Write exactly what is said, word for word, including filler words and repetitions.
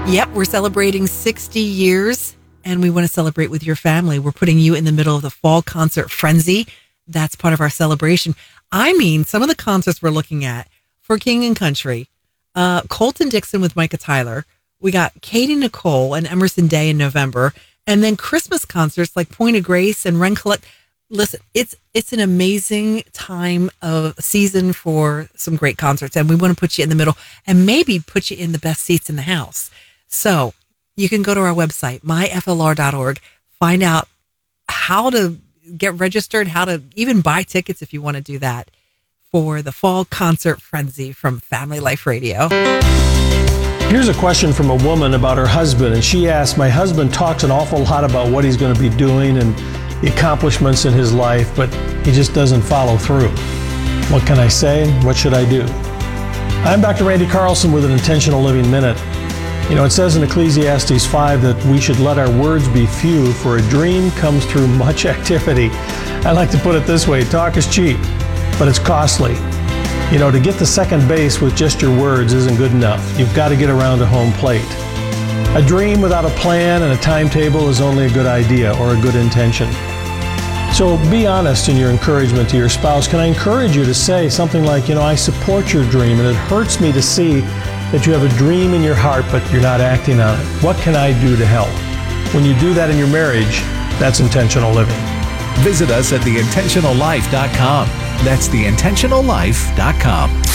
Yep, we're celebrating sixty years, and we want to celebrate with your family. We're putting you in the middle of the fall concert frenzy. That's part of our celebration. I mean, some of the concerts we're looking at for King and Country, uh, Colton Dixon with Micah Tyler. We got Katie Nicole and Emerson Day in November, and then Christmas concerts like Point of Grace and Ren Collect. Listen, it's it's an amazing time of season for some great concerts, and we want to put you in the middle and maybe put you in the best seats in the house. So you can go to our website, my f l r dot org, find out how to get registered, how to even buy tickets if you want to do that for the fall concert frenzy from Family Life Radio. Here's a question from a woman about her husband, and she asked, my husband talks an awful lot about what he's going to be doing and the accomplishments in his life, but he just doesn't follow through. What can I say? What should I do? I'm Doctor Randy Carlson with an Intentional Living Minute. You know, it says in Ecclesiastes five that we should let our words be few, for a dream comes through much activity. I like to put it this way, talk is cheap, but it's costly. You know, to get to second base with just your words isn't good enough. You've got to get around to home plate. A dream without a plan and a timetable is only a good idea or a good intention. So be honest in your encouragement to your spouse. Can I encourage you to say something like, you know, I support your dream, and it hurts me to see that you have a dream in your heart, but you're not acting on it. What can I do to help? When you do that in your marriage, that's intentional living. Visit us at the intentional life dot com. That's the intentional life dot com.